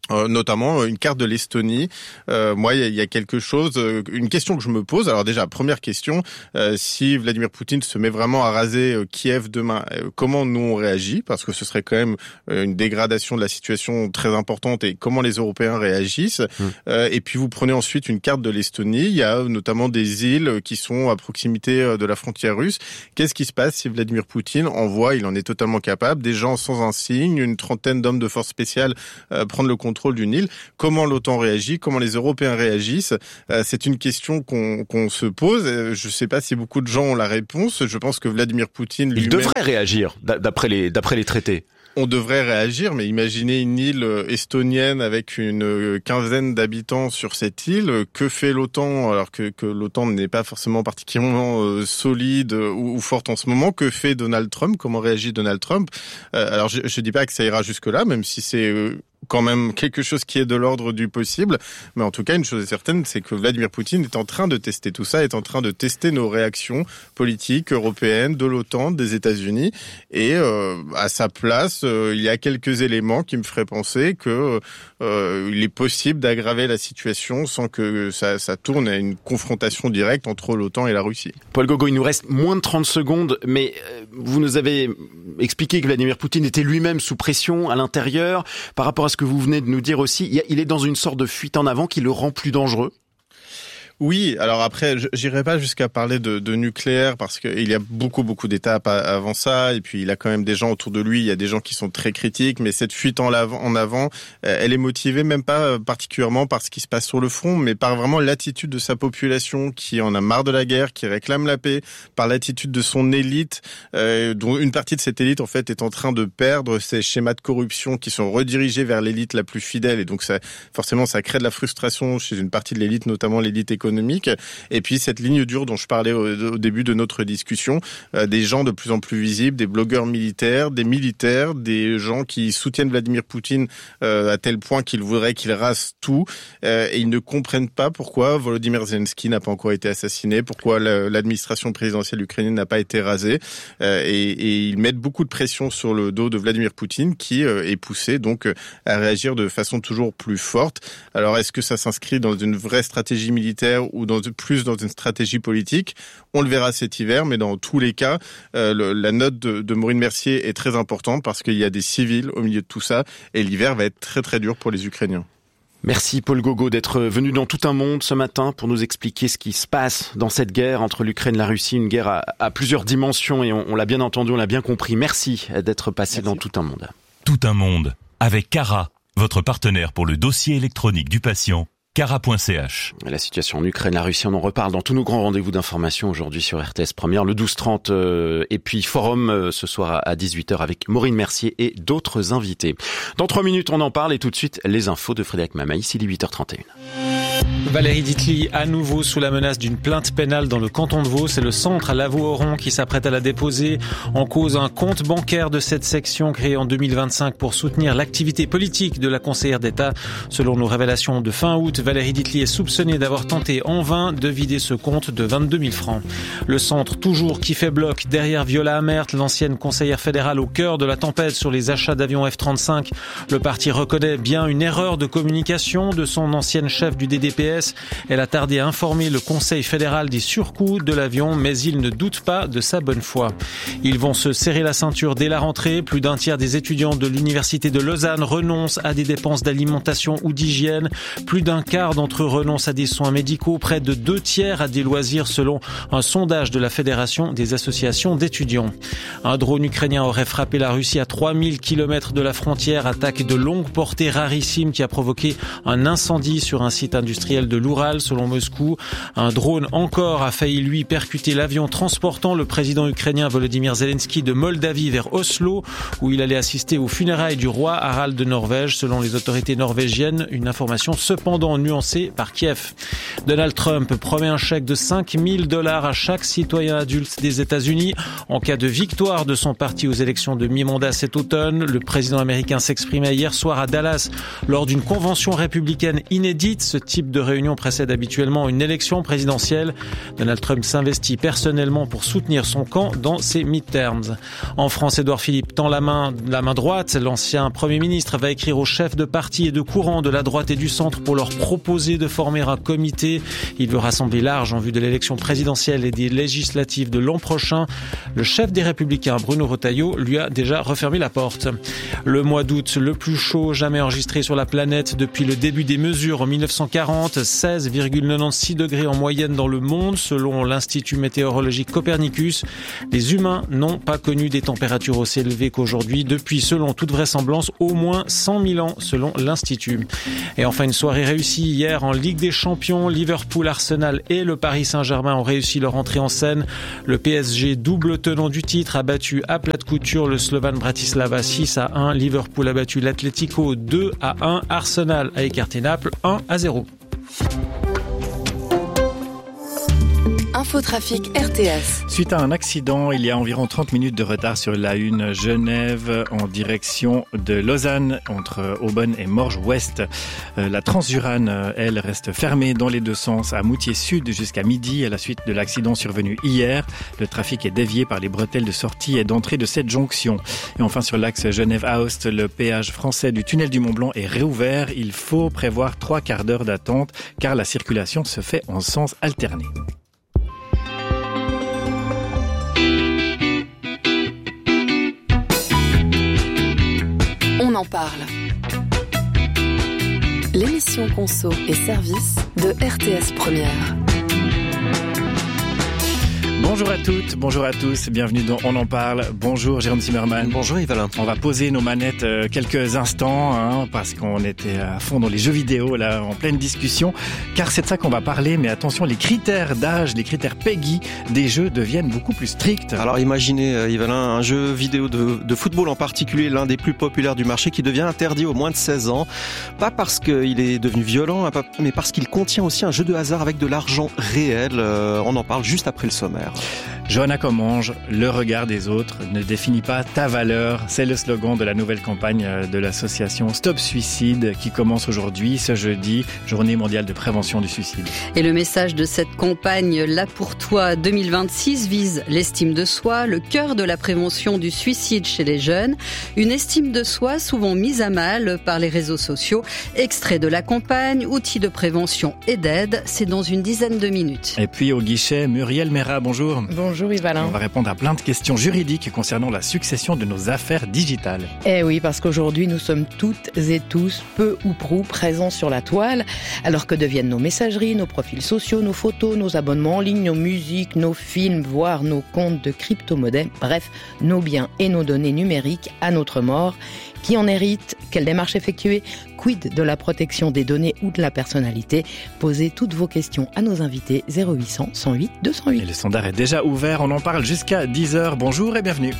Euh, notamment une carte de l'Estonie. Euh, moi, il y, y a quelque chose, euh, une question que je me pose. Alors déjà, première question, euh, si Vladimir Poutine se met vraiment à raser euh, Kiev demain, euh, comment nous on réagit? Parce que ce serait quand même euh, une dégradation de la situation très importante, et comment les Européens réagissent. Mmh. Euh, et puis vous prenez ensuite une carte de l'Estonie. Il y a notamment des îles qui sont à proximité de la frontière russe. Qu'est-ce qui se passe si Vladimir Poutine envoie, il en est totalement capable, des gens sans un signe, une trentaine d'hommes de force spéciale euh, prendre le contrôle d'une île? Comment l'OTAN réagit? Comment les Européens réagissent? euh, C'est une question qu'on, qu'on se pose. Je ne sais pas si beaucoup de gens ont la réponse. Je pense que Vladimir Poutine lui-même...
Il devrait réagir, d'après les, d'après les traités.
On devrait réagir, mais imaginez une île estonienne avec une quinzaine d'habitants sur cette île. Que fait l'OTAN, alors que, que l'OTAN n'est pas forcément particulièrement euh, solide ou, ou forte en ce moment? Que fait Donald Trump? Comment réagit Donald Trump? euh, Alors je ne dis pas que ça ira jusque-là, même si c'est... Euh, quand même quelque chose qui est de l'ordre du possible. Mais en tout cas, une chose est certaine, c'est que Vladimir Poutine est en train de tester tout ça, est en train de tester nos réactions politiques européennes, de l'OTAN, des États-Unis. Et euh, à sa place, euh, il y a quelques éléments qui me feraient penser que euh, il est possible d'aggraver la situation sans que ça, ça tourne à une confrontation directe entre l'OTAN et la Russie.
Paul Gogo, il nous reste moins de trente secondes, mais vous nous avez expliqué que Vladimir Poutine était lui-même sous pression à l'intérieur. Par rapport à ce que vous venez de nous dire aussi, il est dans une sorte de fuite en avant qui le rend plus dangereux?
Oui, alors après, j'irai pas jusqu'à parler de, de nucléaire parce qu'il y a beaucoup, beaucoup d'étapes avant ça. Et puis, il a quand même des gens autour de lui. Il y a des gens qui sont très critiques. Mais cette fuite en avant, en avant, elle est motivée même pas particulièrement par ce qui se passe sur le front, mais par vraiment l'attitude de sa population qui en a marre de la guerre, qui réclame la paix, par l'attitude de son élite, euh, dont une partie de cette élite, en fait, est en train de perdre ces schémas de corruption qui sont redirigés vers l'élite la plus fidèle. Et donc, ça, forcément, ça crée de la frustration chez une partie de l'élite, notamment l'élite économique. économique. Et puis cette ligne dure dont je parlais au, au début de notre discussion, euh, des gens de plus en plus visibles, des blogueurs militaires, des militaires, des gens qui soutiennent Vladimir Poutine euh, à tel point qu'ils voudraient qu'il rase tout, euh, et ils ne comprennent pas pourquoi Volodymyr Zelensky n'a pas encore été assassiné, pourquoi la, l'administration présidentielle ukrainienne n'a pas été rasée, euh, et, et ils mettent beaucoup de pression sur le dos de Vladimir Poutine qui euh, est poussé donc à réagir de façon toujours plus forte. Alors est-ce que ça s'inscrit dans une vraie stratégie militaire ou dans, plus dans une stratégie politique? On le verra cet hiver, mais dans tous les cas, euh, le, la note de, de Maureen Mercier est très importante parce qu'il y a des civils au milieu de tout ça et l'hiver va être très très dur pour les Ukrainiens.
Merci Paul Gogo d'être venu dans Tout un monde ce matin pour nous expliquer ce qui se passe dans cette guerre entre l'Ukraine et la Russie, une guerre à, à plusieurs dimensions et on, on l'a bien entendu, on l'a bien compris. Merci d'être passé Merci. Dans Tout un monde.
Tout un monde avec Cara, votre partenaire pour le dossier électronique du patient. cara point c h.
La situation en Ukraine, la Russie, on en reparle dans tous nos grands rendez-vous d'information aujourd'hui sur R T S Première, le douze trente, euh, et puis Forum euh, ce soir à dix-huit heures avec Maureen Mercier et d'autres invités. Dans trois minutes, on en parle et tout de suite, les infos de Frédéric Mamaïs, il est huit heures trente et une.
Valérie Ditli, à nouveau sous la menace d'une plainte pénale dans le canton de Vaud. C'est le centre à Lavaux-Oron qui s'apprête à la déposer. En cause, un compte bancaire de cette section créé en deux mille vingt-cinq pour soutenir l'activité politique de la conseillère d'État. Selon nos révélations de fin août, Valérie Ditli est soupçonnée d'avoir tenté en vain de vider ce compte de vingt-deux mille francs. Le centre toujours qui fait bloc derrière Viola Amert, l'ancienne conseillère fédérale au cœur de la tempête sur les achats d'avions F trente-cinq. Le parti reconnaît bien une erreur de communication de son ancienne chef du D D P S. Elle a tardé à informer le Conseil fédéral des surcoûts de l'avion, mais il ne doute pas de sa bonne foi. Ils vont se serrer la ceinture dès la rentrée. Plus d'un tiers des étudiants de l'université de Lausanne renoncent à des dépenses d'alimentation ou d'hygiène. Plus d'un quart d'entre eux renoncent à des soins médicaux. Près de deux tiers à des loisirs selon un sondage de la Fédération des associations d'étudiants. Un drone ukrainien aurait frappé la Russie à trois mille kilomètres de la frontière. Attaque de longue portée rarissime qui a provoqué un incendie sur un site industriel de l'Oural, selon Moscou. Un drone encore a failli, lui, percuter l'avion transportant le président ukrainien Volodymyr Zelensky de Moldavie vers Oslo, où il allait assister aux funérailles du roi Harald de Norvège, selon les autorités norvégiennes. Une information cependant nuancée par Kiev. Donald Trump promet un chèque de cinq mille dollars à chaque citoyen adulte des États-Unis en cas de victoire de son parti aux élections de mi-mandat cet automne. Le président américain s'exprimait hier soir à Dallas lors d'une convention républicaine inédite. Ce type type de réunion précède habituellement une élection présidentielle. Donald Trump s'investit personnellement pour soutenir son camp dans ses midterms. En France, Édouard Philippe tend la main, la main droite. L'ancien Premier ministre va écrire aux chefs de parti et de courant de la droite et du centre pour leur proposer de former un comité. Il veut rassembler large en vue de l'élection présidentielle et des législatives de l'an prochain. Le chef des Républicains, Bruno Retailleau, lui a déjà refermé la porte. Le mois d'août, le plus chaud jamais enregistré sur la planète depuis le début des mesures en mille neuf cent quarante, seize virgule quatre-vingt-seize degrés en moyenne dans le monde, selon l'Institut météorologique Copernicus. Les humains n'ont pas connu des températures aussi élevées qu'aujourd'hui depuis, selon toute vraisemblance, au moins cent mille ans, selon l'Institut. Et enfin, une soirée réussie hier en Ligue des Champions. Liverpool, Arsenal et le Paris Saint-Germain ont réussi leur entrée en scène. Le P S G, double tenant du titre, a battu à plat de couture le Slovan Bratislava six à un. Liverpool a battu l'Atlético deux à un. Arsenal a écarté Naples un à zéro.
Infotrafic R T S.
Suite à un accident, il y a environ trente minutes de retard sur la une Genève en direction de Lausanne entre Aubonne et Morges-Ouest. La Transurane, elle, reste fermée dans les deux sens à Moutier-Sud jusqu'à midi à la suite de l'accident survenu hier. Le trafic est dévié par les bretelles de sortie et d'entrée de cette jonction. Et enfin, sur l'axe Genève-Aoste, le péage français du tunnel du Mont-Blanc est réouvert. Il faut prévoir trois quarts d'heure d'attente car la circulation se fait en sens alterné.
On en parle. L'émission Conso et Service de R T S Première.
Bonjour à toutes, bonjour à tous, bienvenue dans On en parle. Bonjour Jérôme Zimmermann.
Bonjour Yves Alain.
On va poser nos manettes euh, quelques instants hein, parce qu'on était à fond dans les jeux vidéo là, en pleine discussion, car c'est de ça qu'on va parler. Mais attention, les critères d'âge, les critères PEGI des jeux deviennent beaucoup plus stricts.
Alors imaginez euh, Yves Alain, un jeu vidéo de, de football en particulier, l'un des plus populaires du marché, qui devient interdit aux moins de seize ans, pas parce qu'il est devenu violent, mais parce qu'il contient aussi un jeu de hasard avec de l'argent réel. Euh, on en parle juste après le sommaire.
Johanna Commange, le regard des autres ne définit pas ta valeur. C'est le slogan de la nouvelle campagne de l'association Stop Suicide qui commence aujourd'hui, ce jeudi, journée mondiale de prévention du suicide.
Et le message de cette campagne Là pour toi deux mille vingt-six vise l'estime de soi, le cœur de la prévention du suicide chez les jeunes. Une estime de soi souvent mise à mal par les réseaux sociaux. Extrait de la campagne, outils de prévention et d'aide, c'est dans une dizaine de minutes.
Et puis au guichet, Muriel Mera, bonjour.
Bonjour Yves Alain.
On va répondre à plein de questions juridiques concernant la succession de nos affaires digitales.
Eh oui, parce qu'aujourd'hui, nous sommes toutes et tous, peu ou prou, présents sur la toile. Alors que deviennent nos messageries, nos profils sociaux, nos photos, nos abonnements en ligne, nos musiques, nos films, voire nos comptes de crypto-monnaies, bref, nos biens et nos données numériques à notre mort. Qui en hérite? Quelle démarche effectuer? Quid de la protection des données ou de la personnalité? Posez toutes vos questions à nos invités zéro huit cents, cent huit, deux cent huit.
Et le standard est déjà ouvert, on en parle jusqu'à dix heures. Bonjour et bienvenue.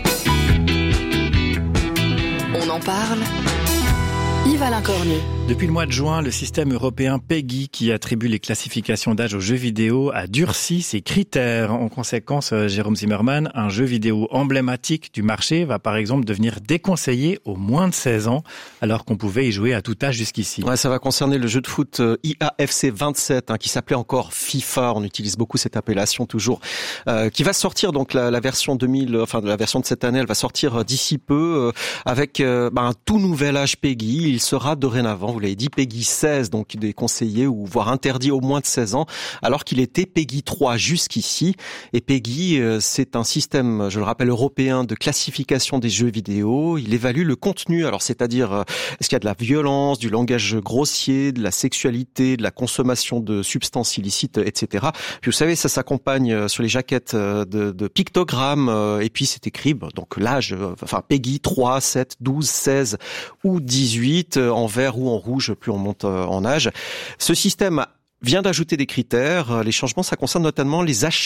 On en parle. Yves Alain Cornu.
Depuis le mois de juin, le système européen PEGI, qui attribue les classifications d'âge aux jeux vidéo, a durci ses critères. En conséquence, Jérôme Zimmermann, un jeu vidéo emblématique du marché va par exemple devenir déconseillé aux moins de seize ans, alors qu'on pouvait y jouer à tout âge jusqu'ici.
Ouais, ça va concerner le jeu de foot I A F C vingt-sept, hein, qui s'appelait encore FIFA. On utilise beaucoup cette appellation toujours, euh, qui va sortir donc la, la version deux mille, enfin la version de cette année, elle va sortir d'ici peu euh, avec euh, bah, un tout nouvel âge PEGI. Il sera dorénavant, vous l'avez dit, PEGI seize, donc déconseillé ou voire interdit aux moins de seize ans, alors qu'il était PEGI trois jusqu'ici. Et PEGI, c'est un système, je le rappelle, européen de classification des jeux vidéo. Il évalue le contenu, alors c'est-à-dire est-ce qu'il y a de la violence, du langage grossier, de la sexualité, de la consommation de substances illicites, et cetera. Puis vous savez, ça s'accompagne sur les jaquettes de, de pictogrammes, et puis c'est écrit donc l'âge, enfin PEGI trois, sept, douze, seize ou dix-huit, en vert ou en rouge, plus on monte en âge. Ce système vient d'ajouter des critères. Les changements, ça concerne notamment les achats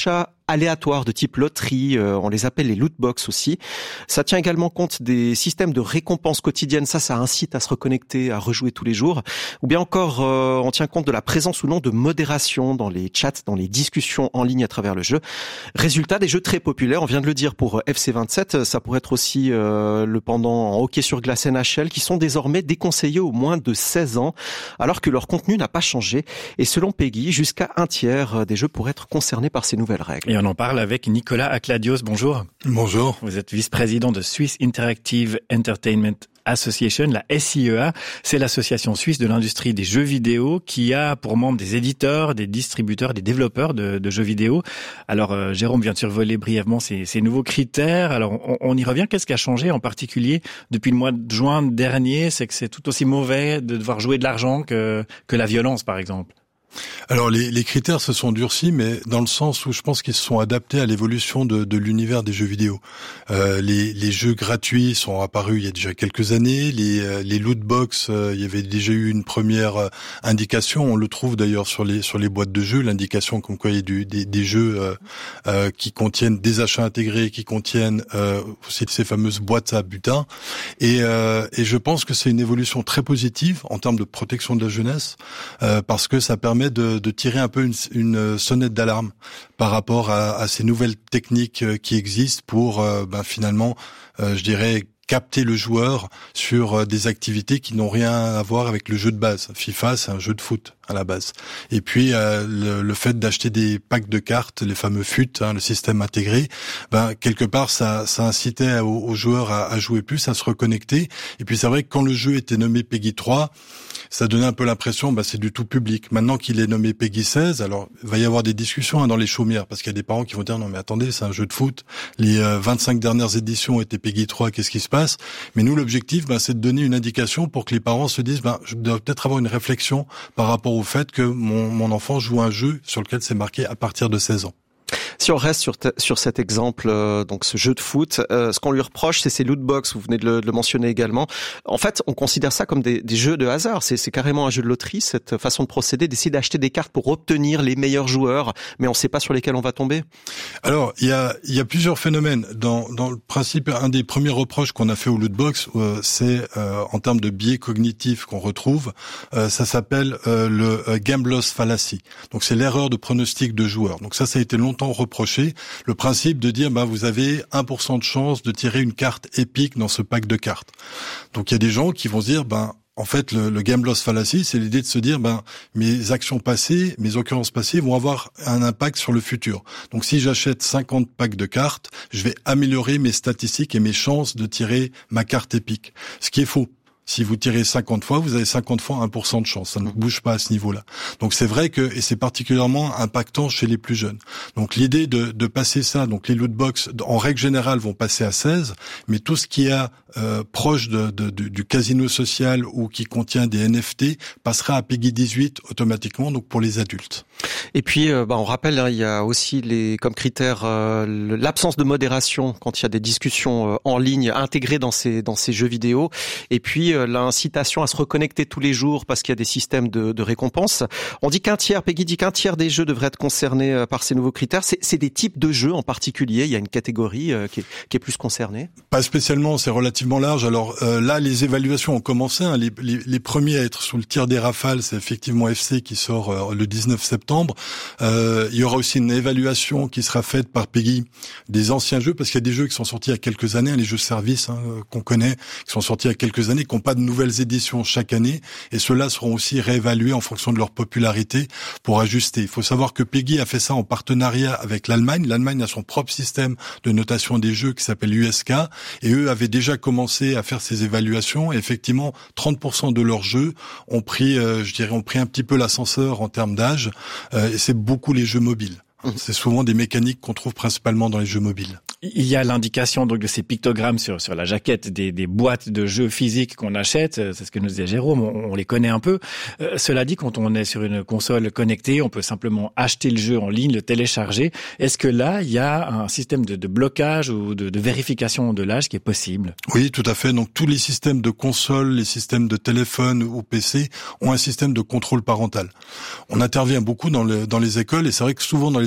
aléatoires de type loterie, euh, on les appelle les loot box aussi. Ça tient également compte des systèmes de récompenses quotidiennes, ça, ça incite à se reconnecter, à rejouer tous les jours. Ou bien encore, euh, on tient compte de la présence ou non de modération dans les chats, dans les discussions en ligne à travers le jeu. Résultat, des jeux très populaires, on vient de le dire pour F C vingt-sept, ça pourrait être aussi euh, le pendant en hockey sur glace N H L, qui sont désormais déconseillés aux moins de seize ans, alors que leur contenu n'a pas changé. Et selon Peggy, jusqu'à un tiers des jeux pourraient être concernés par ces nouvelles règles.
Et on en parle avec Nicolas Akladios. Bonjour.
Bonjour.
Vous êtes vice-président de Swiss Interactive Entertainment Association, la S I E A. C'est l'association suisse de l'industrie des jeux vidéo qui a pour membres des éditeurs, des distributeurs, des développeurs de, de jeux vidéo. Alors, euh, Jérôme vient de survoler brièvement ces, ces nouveaux critères. Alors, on, on y revient. Qu'est-ce qui a changé en particulier depuis le mois de juin dernier? C'est que c'est tout aussi mauvais de devoir jouer de l'argent que, que la violence, par exemple.
Alors les, les critères se sont durcis, mais dans le sens où je pense qu'ils se sont adaptés à l'évolution de, de l'univers des jeux vidéo. Euh, les, les jeux gratuits sont apparus il y a déjà quelques années. Les, les loot box, euh, il y avait déjà eu une première euh, indication. On le trouve d'ailleurs sur les sur les boîtes de jeux, l'indication comme quoi il y a du, des, des jeux euh, euh, qui contiennent des achats intégrés, qui contiennent euh, aussi ces fameuses boîtes à butin. Et, euh, et je pense que c'est une évolution très positive en termes de protection de la jeunesse, euh, parce que ça permet De, de tirer un peu une, une sonnette d'alarme par rapport à, à ces nouvelles techniques qui existent pour euh, ben finalement, euh, je dirais, capter le joueur sur des activités qui n'ont rien à voir avec le jeu de base. FIFA, c'est un jeu de foot à la base. Et puis euh, le, le fait d'acheter des packs de cartes, les fameux F U T, hein, le système intégré, ben quelque part ça, ça incitait aux, aux joueurs à, à jouer plus, à se reconnecter. Et puis c'est vrai que quand le jeu était nommé Peggy trois, ça donnait un peu l'impression, bah c'est du tout public. Maintenant qu'il est nommé Peggy seize, alors il va y avoir des discussions hein, dans les chaumières, parce qu'il y a des parents qui vont dire non mais attendez, c'est un jeu de foot. Les euh, vingt-cinq dernières éditions étaient Peggy trois, qu'est-ce qui se passe? Mais nous l'objectif, bah, c'est de donner une indication pour que les parents se disent, bah, je dois peut-être avoir une réflexion par rapport au fait que mon, mon enfant joue un jeu sur lequel c'est marqué à partir de seize ans.
Si on reste sur, te, sur cet exemple, euh, donc ce jeu de foot, euh, ce qu'on lui reproche, c'est ces loot box, vous venez de le, de le mentionner également. En fait, on considère ça comme des, des jeux de hasard. C'est, c'est carrément un jeu de loterie, cette façon de procéder, d'essayer d'acheter des cartes pour obtenir les meilleurs joueurs, mais on ne sait pas sur lesquels on va tomber.
Alors, il y a, il y a plusieurs phénomènes. Dans, dans le principe, un des premiers reproches qu'on a fait au loot box, euh, c'est euh, en termes de biais cognitifs qu'on retrouve, euh, ça s'appelle euh, le euh, game loss fallacy. Donc, c'est l'erreur de pronostic de joueurs. Donc ça, ça a été longtemps reproché, le principe de dire ben vous avez un pour cent de chance de tirer une carte épique dans ce pack de cartes. Donc il y a des gens qui vont se dire ben en fait le, le game loss fallacy, c'est l'idée de se dire ben mes actions passées, mes occurrences passées vont avoir un impact sur le futur. Donc si j'achète cinquante packs de cartes, je vais améliorer mes statistiques et mes chances de tirer ma carte épique. Ce qui est faux. Si vous tirez cinquante fois, vous avez cinquante fois un pour cent de chance. Ça ne bouge pas à ce niveau-là. Donc c'est vrai que, et c'est particulièrement impactant chez les plus jeunes. Donc l'idée de, de passer ça, donc les loot box, en règle générale, vont passer à seize, mais tout ce qui est euh, proche de, de, de, du casino social ou qui contient des N F T passera à Peggy dix-huit automatiquement, donc pour les adultes.
Et puis, euh, bah, on rappelle, hein, il y a aussi les comme critère euh, l'absence de modération quand il y a des discussions euh, en ligne intégrées dans ces dans ces jeux vidéo. Et puis euh, l'incitation à se reconnecter tous les jours parce qu'il y a des systèmes de, de récompenses. On dit qu'un tiers, Peggy dit qu'un tiers des jeux devraient être concernés euh, par ces nouveaux critères. C'est, c'est des types de jeux en particulier. Il y a une catégorie euh, qui, est, qui est plus concernée.
Pas spécialement, c'est relativement large. Alors euh, là, les évaluations ont commencé. Hein. Les, les, les premiers à être sous le tir des rafales, c'est effectivement F C qui sort euh, le dix-neuf septembre. Euh, il y aura aussi une évaluation qui sera faite par Peggy des anciens jeux, parce qu'il y a des jeux qui sont sortis il y a quelques années, hein, les jeux services hein, qu'on connaît, qui sont sortis il y a quelques années, qui n'ont pas de nouvelles éditions chaque année, et ceux-là seront aussi réévalués en fonction de leur popularité pour ajuster. Il faut savoir que Peggy a fait ça en partenariat avec l'Allemagne. L'Allemagne a son propre système de notation des jeux qui s'appelle U S K, et eux avaient déjà commencé à faire ces évaluations, et effectivement, trente pour cent de leurs jeux ont pris, euh, je dirais, ont pris un petit peu l'ascenseur en termes d'âge, euh, et c'est beaucoup les jeux mobiles. C'est souvent des mécaniques qu'on trouve principalement dans les jeux mobiles.
Il y a l'indication donc de ces pictogrammes sur sur la jaquette des, des boîtes de jeux physiques qu'on achète. C'est ce que nous disait Jérôme. On, on les connaît un peu. Euh, cela dit, quand on est sur une console connectée, on peut simplement acheter le jeu en ligne, le télécharger. Est-ce que là, il y a un système de, de blocage ou de, de vérification de l'âge qui est possible?
Oui, tout à fait. Donc tous les systèmes de console, les systèmes de téléphone ou P C ont un système de contrôle parental. On intervient beaucoup dans, le, dans les écoles, et c'est vrai que souvent dans les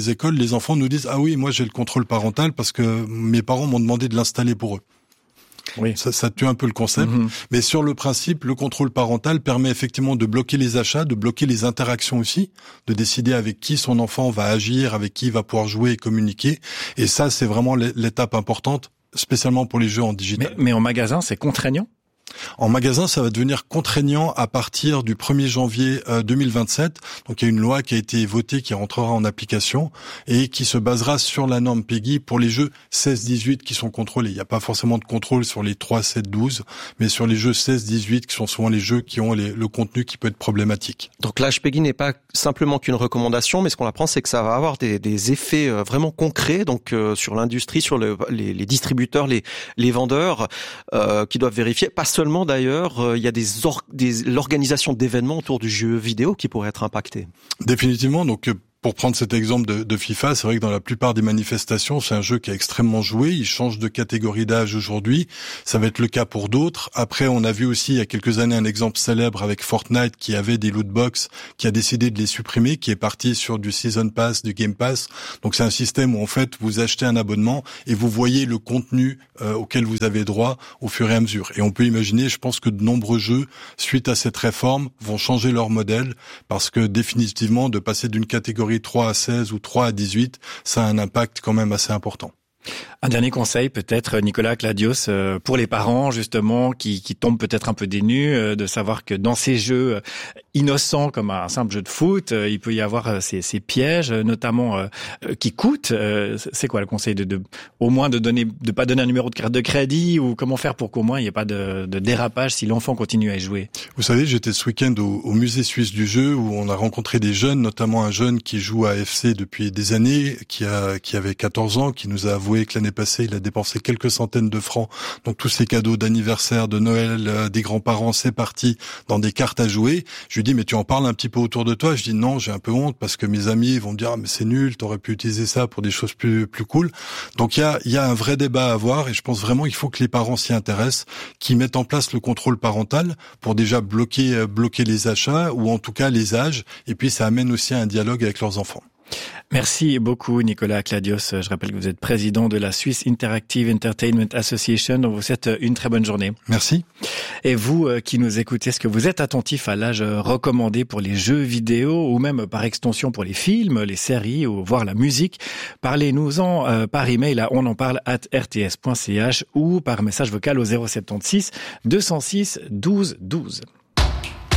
écoles, les enfants nous disent « Ah oui, moi j'ai le contrôle parental parce que mes parents m'ont demandé de l'installer pour eux ». Oui. Ça, ça tue un peu le concept. Mm-hmm. Mais sur le principe, le contrôle parental permet effectivement de bloquer les achats, de bloquer les interactions aussi, de décider avec qui son enfant va agir, avec qui il va pouvoir jouer et communiquer. Et ça, c'est vraiment l'étape importante, spécialement pour les jeux en digital.
Mais, mais en magasin, c'est contraignant ?
En magasin, ça va devenir contraignant à partir du premier janvier deux mille vingt-sept. Donc, il y a une loi qui a été votée, qui rentrera en application et qui se basera sur la norme PEGI pour les jeux seize dix-huit qui sont contrôlés. Il n'y a pas forcément de contrôle sur les trois, sept, douze, mais sur les jeux seize dix-huit qui sont souvent les jeux qui ont les, le contenu qui peut être problématique.
Donc, l'âge PEGI n'est pas simplement qu'une recommandation, mais ce qu'on apprend, c'est que ça va avoir des, des effets vraiment concrets, donc euh, sur l'industrie, sur le, les, les distributeurs, les, les vendeurs, euh, qui doivent vérifier. Pas seulement d'ailleurs, euh, il y a des, or- des l'organisation d'événements autour du jeu vidéo qui pourraient être impactés.
Définitivement, donc pour prendre cet exemple de, de FIFA, c'est vrai que dans la plupart des manifestations, c'est un jeu qui est extrêmement joué. Il change de catégorie d'âge aujourd'hui. Ça va être le cas pour d'autres. Après, on a vu aussi il y a quelques années un exemple célèbre avec Fortnite qui avait des loot box, qui a décidé de les supprimer, qui est parti sur du Season Pass, du Game Pass. Donc c'est un système où en fait vous achetez un abonnement et vous voyez le contenu euh, auquel vous avez droit au fur et à mesure. Et on peut imaginer, je pense que de nombreux jeux, suite à cette réforme, vont changer leur modèle parce que définitivement, de passer d'une catégorie trois à seize ou trois à dix-huit, ça a un impact quand même assez important.
Un dernier conseil peut-être, Nicolas Cladios, euh, pour les parents justement qui, qui tombent peut-être un peu dénus, euh, de savoir que dans ces jeux innocents comme un simple jeu de foot, euh, il peut y avoir euh, ces, ces pièges, notamment euh, qui coûtent. Euh, c'est quoi le conseil de, de au moins de donner, de pas donner un numéro de carte de crédit, ou comment faire pour qu'au moins il n'y ait pas de, de dérapage si l'enfant continue à y jouer?
Vous savez, j'étais ce week-end au, au musée suisse du jeu où on a rencontré des jeunes, notamment un jeune qui joue à F C depuis des années, qui a qui avait quatorze ans, qui nous a avoué que l'année passée, il a dépensé quelques centaines de francs. Donc tous ces cadeaux d'anniversaire, de Noël, euh, des grands-parents, c'est parti dans des cartes à jouer. Je lui dis, mais tu en parles un petit peu autour de toi? Je dis, non, j'ai un peu honte parce que mes amis vont me dire, ah, mais c'est nul, t'aurais pu utiliser ça pour des choses plus plus cool. Donc il y a il y a un vrai débat à avoir et je pense vraiment qu'il faut que les parents s'y intéressent, qu'ils mettent en place le contrôle parental pour déjà bloquer bloquer les achats ou en tout cas les âges, et puis ça amène aussi à un dialogue avec leurs enfants.
Merci beaucoup Nicolas Cladios. Je rappelle que vous êtes président de la Swiss Interactive Entertainment Association. Donc vous souhaite une très bonne journée.
Merci.
Et vous qui nous écoutez, est-ce que vous êtes attentif à l'âge recommandé pour les jeux vidéo ou même par extension pour les films, les séries ou voire la musique? Parlez-nous-en euh, par email à onenparle arobase r t s point c h ou par message vocal au zéro sept six deux zéro six douze douze.